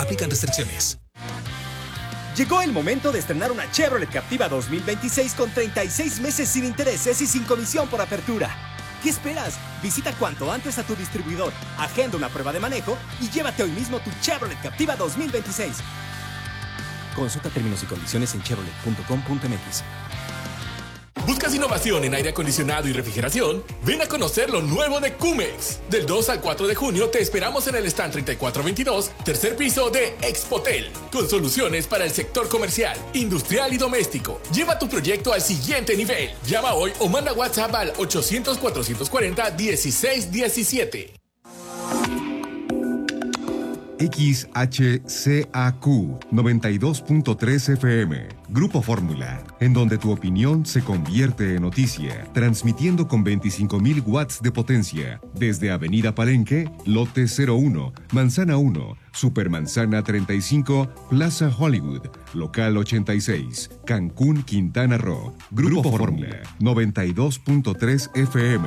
Aplican restricciones. Llegó el momento de estrenar una Chevrolet Captiva 2026 con 36 meses sin intereses y sin comisión por apertura. ¿Qué esperas? Visita cuanto antes a tu distribuidor, agenda una prueba de manejo y llévate hoy mismo tu Chevrolet Captiva 2026. Consulta términos y condiciones en chevrolet.com.mx. ¿Buscas innovación en aire acondicionado y refrigeración? Ven a conocer lo nuevo de Cumex. Del 2 al 4 de junio te esperamos en el stand 3422, tercer piso de Expotel, con soluciones para el sector comercial, industrial y doméstico. Lleva tu proyecto al siguiente nivel. Llama hoy o manda WhatsApp al 800-440-1617. XHCAQ 92.3 FM, Grupo Fórmula, en donde tu opinión se convierte en noticia, transmitiendo con 25.000 watts de potencia, desde Avenida Palenque, Lote 01, Manzana 1, Supermanzana 35, Plaza Hollywood, Local 86, Cancún, Quintana Roo. Grupo Fórmula, 92.3 FM.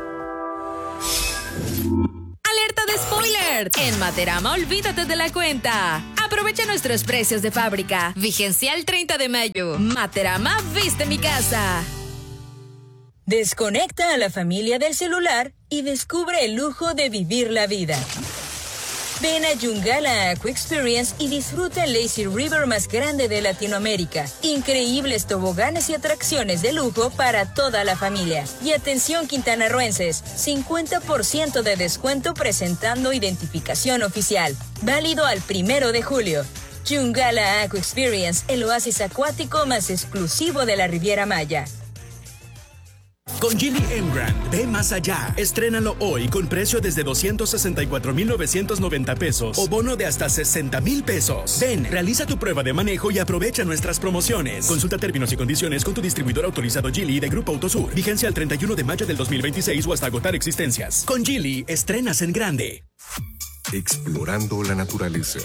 ¡Alerta de spoiler! En Materama, olvídate de la cuenta. Aprovecha nuestros precios de fábrica. Vigencia el 30 de mayo. Materama, viste mi casa. Desconecta a la familia del celular y descubre el lujo de vivir la vida. Ven a Yungala Aqua Experience y disfruta el Lazy River más grande de Latinoamérica. Increíbles toboganes y atracciones de lujo para toda la familia. Y atención quintanarroenses, 50% de descuento presentando identificación oficial. Válido al 1 de julio. Yungala Aqua Experience, el oasis acuático más exclusivo de la Riviera Maya. Con Geely Emgrand, ve más allá. Estrénalo hoy con precio desde 264,990 pesos o bono de hasta 60,000 pesos. Ven, realiza tu prueba de manejo y aprovecha nuestras promociones. Consulta términos y condiciones con tu distribuidor autorizado Geely de Grupo Autosur. Vigencia el 31 de mayo del 2026 o hasta agotar existencias. Con Geely, estrenas en grande. Explorando la naturaleza.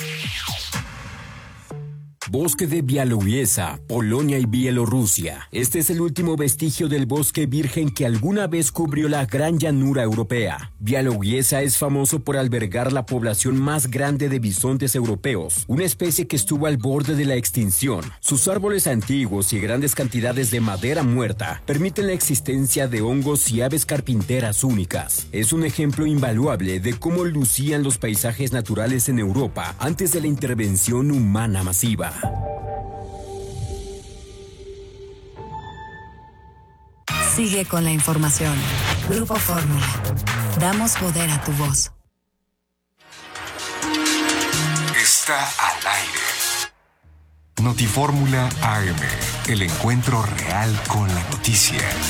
Bosque de Białowieża, Polonia y Bielorrusia. Este es el último vestigio del bosque virgen que alguna vez cubrió la gran llanura europea. Białowieża es famoso por albergar la población más grande de bisontes europeos, una especie que estuvo al borde de la extinción. Sus árboles antiguos y grandes cantidades de madera muerta permiten la existencia de hongos y aves carpinteras únicas. Es un ejemplo invaluable de cómo lucían los paisajes naturales en Europa antes de la intervención humana masiva. Sigue con la información. Grupo Fórmula. Damos poder a tu voz. Está al aire. Notifórmula AM. El encuentro real con la noticia.